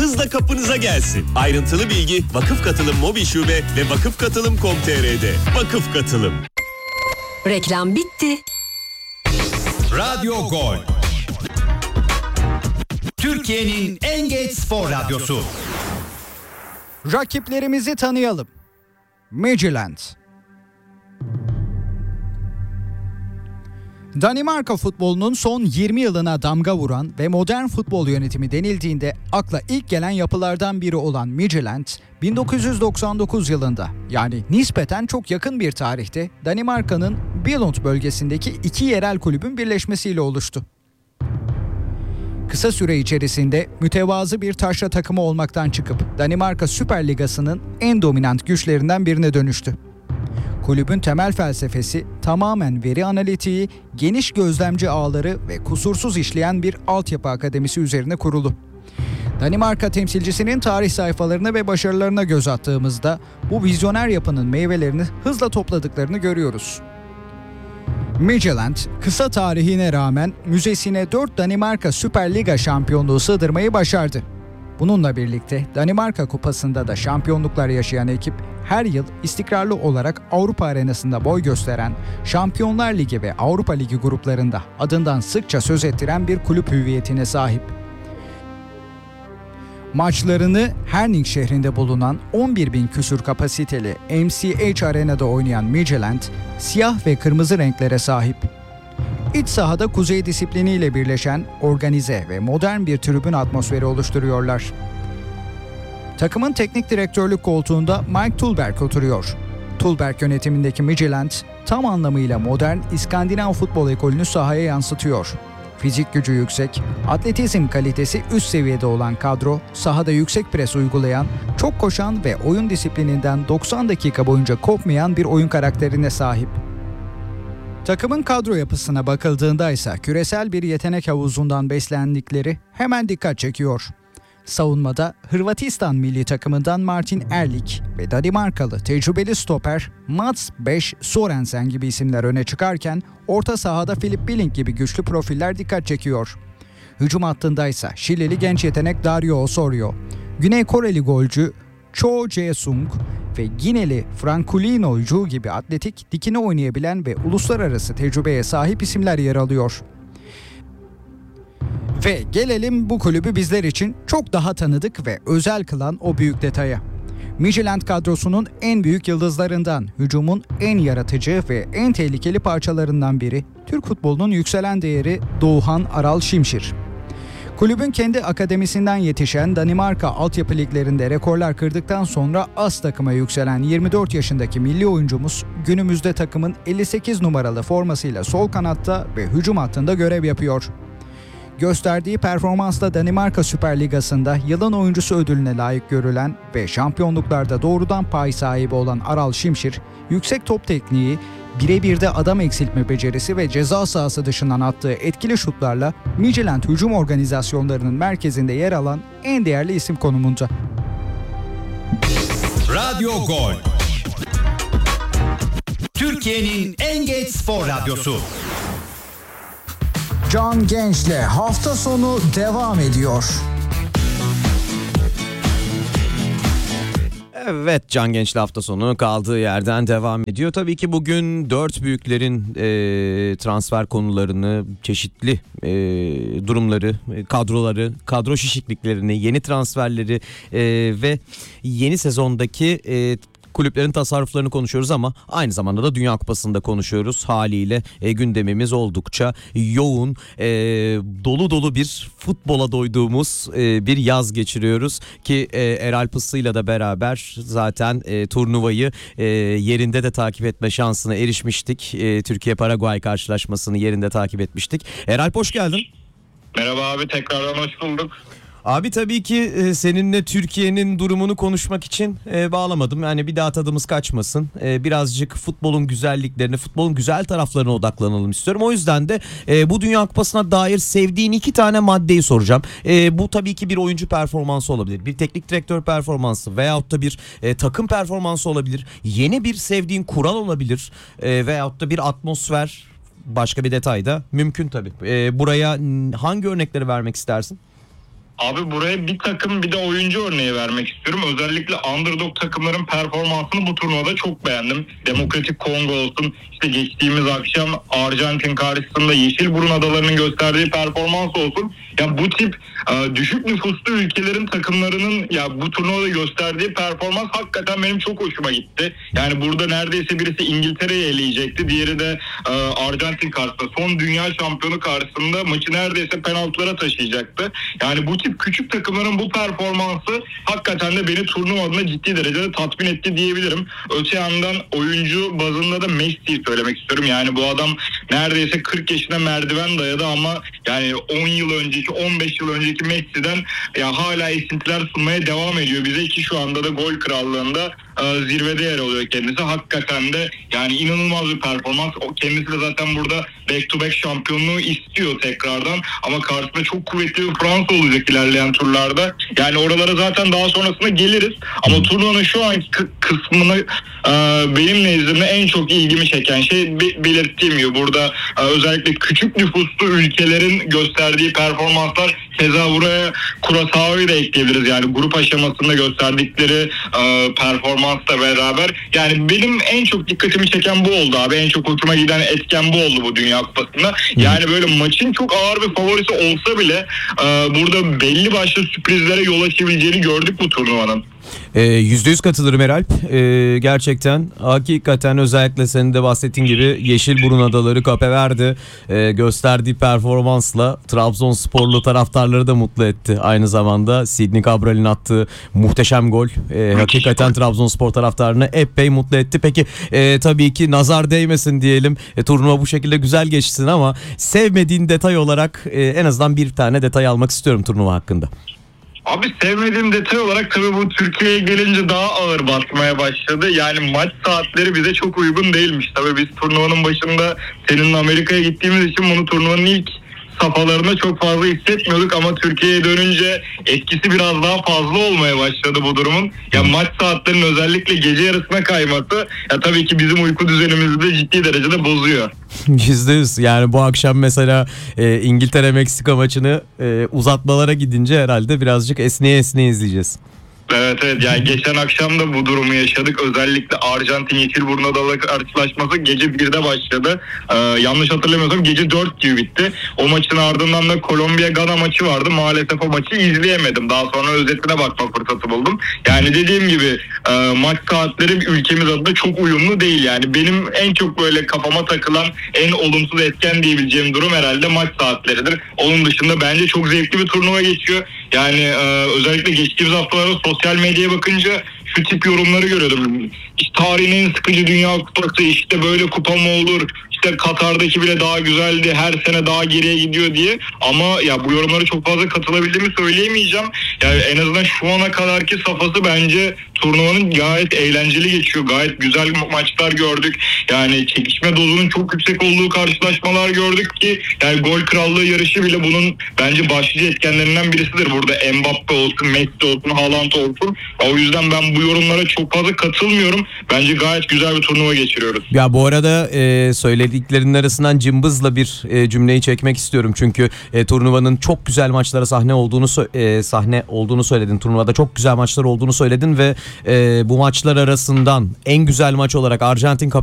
hızla kapınıza gelsin. Ayrıntılı bilgi Vakıf Katılım Mobil Şube ve vakıfkatılım.com.tr'de. Vakıf Katılım. Reklam bitti. Radyo Gol. Türkiye'nin en geç spor radyosu. Rakiplerimizi tanıyalım. Midtjylland. Danimarka futbolunun son 20 yılına damga vuran ve modern futbol yönetimi denildiğinde akla ilk gelen yapılardan biri olan Midtjylland, 1999 yılında yani nispeten çok yakın bir tarihte Danimarka'nın Billund bölgesindeki iki yerel kulübün birleşmesiyle oluştu. Kısa süre içerisinde mütevazı bir taşra takımı olmaktan çıkıp Danimarka Süper Ligası'nın en dominant güçlerinden birine dönüştü. Kulübün temel felsefesi tamamen veri analitiği, geniş gözlemci ağları ve kusursuz işleyen bir altyapı akademisi üzerine kurulu. Danimarka temsilcisinin tarih sayfalarına ve başarılarına göz attığımızda bu vizyoner yapının meyvelerini hızla topladıklarını görüyoruz. Midtjylland, kısa tarihine rağmen müzesine 4 Danimarka Süper Liga şampiyonluğu sığdırmayı başardı. Bununla birlikte Danimarka Kupası'nda da şampiyonluklar yaşayan ekip her yıl istikrarlı olarak Avrupa arenasında boy gösteren Şampiyonlar Ligi ve Avrupa Ligi gruplarında adından sıkça söz ettiren bir kulüp hüviyetine sahip. Maçlarını Herning şehrinde bulunan 11.000 küsur kapasiteli MCH Arena'da oynayan Midtjylland, siyah ve kırmızı renklere sahip. İç sahada kuzey disipliniyle birleşen organize ve modern bir tribün atmosferi oluşturuyorlar. Takımın teknik direktörlük koltuğunda Mike Tulberg oturuyor. Tulberg yönetimindeki Midtjylland tam anlamıyla modern İskandinav futbol ekolünü sahaya yansıtıyor. Fizik gücü yüksek, atletizm kalitesi üst seviyede olan kadro, sahada yüksek pres uygulayan, çok koşan ve oyun disiplininden 90 dakika boyunca kopmayan bir oyun karakterine sahip. Takımın kadro yapısına bakıldığında ise küresel bir yetenek havuzundan beslendikleri hemen dikkat çekiyor. Savunmada Hırvatistan milli takımından Martin Erlik ve Danimarkalı tecrübeli stoper Mats Beş Sorensen gibi isimler öne çıkarken orta sahada Philip Billing gibi güçlü profiller dikkat çekiyor. Hücum hattındaysa Şilili genç yetenek Dario Osorio, Güney Koreli golcü Cho Jae-sung ve Gineli Franculino Ju gibi atletik, dikine oynayabilen ve uluslararası tecrübeye sahip isimler yer alıyor. Ve gelelim bu kulübü bizler için çok daha tanıdık ve özel kılan o büyük detaya. Midtjylland kadrosunun en büyük yıldızlarından, hücumun en yaratıcı ve en tehlikeli parçalarından biri, Türk futbolunun yükselen değeri Doğuhan Aral Şimşir. Kulübün kendi akademisinden yetişen Danimarka altyapı liglerinde rekorlar kırdıktan sonra as takıma yükselen 24 yaşındaki milli oyuncumuz günümüzde takımın 58 numaralı formasıyla sol kanatta ve hücum hattında görev yapıyor. Gösterdiği performansla Danimarka Süper Ligası'nda yılın oyuncusu ödülüne layık görülen ve şampiyonluklarda doğrudan pay sahibi olan Aral Şimşir, yüksek top tekniği, birebir de adam eksiltme becerisi ve ceza sahası dışından attığı etkili şutlarla Midtjylland hücum organizasyonlarının merkezinde yer alan en değerli isim konumunda. Radyo Gol. Türkiye'nin en geç spor radyosu. Can Genç'le hafta sonu devam ediyor. Evet, Can Genç'le hafta sonu kaldığı yerden devam ediyor. Tabii ki bugün dört büyüklerin transfer konularını, çeşitli durumları, kadroları, kadro şişikliklerini, yeni transferleri ve yeni sezondaki kulüplerin tasarruflarını konuşuyoruz ama aynı zamanda da Dünya Kupası'nda konuşuyoruz. Haliyle gündemimiz oldukça yoğun, dolu dolu bir futbola doyduğumuz bir yaz geçiriyoruz ki Eralp Pıslı'yla da beraber zaten turnuvayı yerinde de takip etme şansına erişmiştik. Türkiye-Paraguay karşılaşmasını yerinde takip etmiştik. Eralp, hoş geldin. Merhaba abi, tekrardan hoş bulduk. Abi tabii ki seninle Türkiye'nin durumunu konuşmak için bağlamadım. Yani bir daha tadımız kaçmasın. Birazcık futbolun güzelliklerine, futbolun güzel taraflarına odaklanalım istiyorum. O yüzden de bu Dünya Kupası'na dair sevdiğin 2 tane maddeyi soracağım. Bu tabii ki bir oyuncu performansı olabilir, bir teknik direktör performansı veyahut da bir takım performansı olabilir. Yeni bir sevdiğin kural olabilir veyahut da bir atmosfer, başka bir detay da mümkün tabii. Buraya hangi örnekleri vermek istersin? Abi buraya bir takım bir de oyuncu örneği vermek istiyorum. Özellikle underdog takımların performansını bu turnuvada çok beğendim. Demokratik Kongo olsun, işte geçtiğimiz akşam Arjantin karşısında Yeşilburun Adaları'nın gösterdiği performans olsun. Ya bu tip düşük nüfuslu ülkelerin takımlarının ya bu turnuvada gösterdiği performans hakikaten benim çok hoşuma gitti. Yani burada neredeyse birisi İngiltere'yi eleyecekti. Diğeri de Arjantin karşısında. Son dünya şampiyonu karşısında maçı neredeyse penaltılara taşıyacaktı. Yani bu tip küçük takımların bu performansı hakikaten de beni turnuva adına ciddi derecede tatmin etti diyebilirim. Öte yandan oyuncu bazında da Messi'yi söylemek istiyorum. Yani bu adam neredeyse 40 yaşına merdiven dayadı ama yani 10 yıl önceki, 15 yıl önceki Messi'den ya hala esintiler sunmaya devam ediyor bize ki şu anda da gol krallığında zirvede yer alıyor kendisi. Hakikaten de yani inanılmaz bir performans. O kendisi de zaten burada back to back şampiyonluğu istiyor tekrardan. Ama karşısında çok kuvvetli bir Fransa olacak ilerleyen turlarda. Yani oralara zaten daha sonrasında geliriz. Ama turnuvanın şu anki kısmını benim nezdimde en çok ilgimi çeken şey belirttiğim gibi burada özellikle küçük nüfuslu ülkelerin gösterdiği performanslar. Keza buraya Curaçao'yu da ekleyebiliriz. Yani grup aşamasında gösterdikleri performansla beraber. Yani benim en çok dikkatimi çeken bu oldu abi. En çok hoşuma giden etken bu oldu bu Dünya Kupası'nda. Yani böyle maçın çok ağır bir favorisi olsa bile burada belli başlı sürprizlere yol açabileceğini gördük bu turnuvanın. %100 katılırım Eralp. Gerçekten hakikaten özellikle senin de bahsettiğin gibi Yeşilburun Adaları, Cape Verde gösterdiği performansla Trabzonsporlu taraftarları da mutlu etti. Aynı zamanda Sidney Cabral'in attığı muhteşem gol hakikaten Trabzonspor taraftarını epey mutlu etti. Peki tabii ki nazar değmesin diyelim. Turnuva bu şekilde güzel geçsin ama sevmediğin detay olarak en azından bir tane detay almak istiyorum turnuva hakkında. Abi sevmediğim detay olarak tabii bu Türkiye'ye gelince daha ağır basmaya başladı. Yani maç saatleri bize çok uygun değilmiş. Tabii biz turnuvanın başında seninle Amerika'ya gittiğimiz için bunu turnuvanın ilk safhalarında çok fazla hissetmiyorduk ama Türkiye'ye dönünce etkisi biraz daha fazla olmaya başladı bu durumun. Ya maç saatlerinin özellikle gece yarısına kayması ya tabii ki bizim uyku düzenimizi de ciddi derecede bozuyor. %100 yani bu akşam mesela İngiltere-Meksika maçını uzatmalara gidince herhalde birazcık esneye izleyeceğiz. Evet yani geçen akşam da bu durumu yaşadık. Özellikle Arjantin Yeşilburun Adaları karşılaşması gece 1'de başladı. Yanlış hatırlamıyorsam gece 4 gibi bitti. O maçın ardından da Kolombiya-Gana maçı vardı. Maalesef o maçı izleyemedim. Daha sonra özetine bakma fırsatı buldum. Yani dediğim gibi maç saatleri ülkemiz adına çok uyumlu değil. Yani benim en çok böyle kafama takılan en olumsuz etken diyebileceğim durum herhalde maç saatleridir. Onun dışında bence çok zevkli bir turnuva geçiyor. Yani özellikle geçtiğimiz haftalarda sosyal medyaya bakınca şu tip yorumları görüyordum. İşte tarihin en sıkıcı Dünya Kupası, işte böyle kupa mı olur? İşte Katar'daki bile daha güzeldi, her sene daha geriye gidiyor diye. Ama ya bu yorumlara çok fazla katılabildiğimi söyleyemeyeceğim. Yani en azından şu ana kadarki safhası bence turnuvanın gayet eğlenceli geçiyor. Gayet güzel maçlar gördük. Yani çekişme dozunun çok yüksek olduğu karşılaşmalar gördük ki yani gol krallığı yarışı bile bunun bence başlıca etkenlerinden birisidir. Burada Mbappe olsun, Messi olsun, Haaland olsun. O yüzden ben bu yorumlara çok fazla katılmıyorum. Bence gayet güzel bir turnuva geçiriyoruz. Ya bu arada söylediklerinin arasından cımbızla bir cümleyi çekmek istiyorum. Çünkü turnuvanın çok güzel maçlara sahne olduğunu söyledin. Turnuvada çok güzel maçlar olduğunu söyledin ve bu maçlar arasından en güzel maç olarak Arjantin-Cape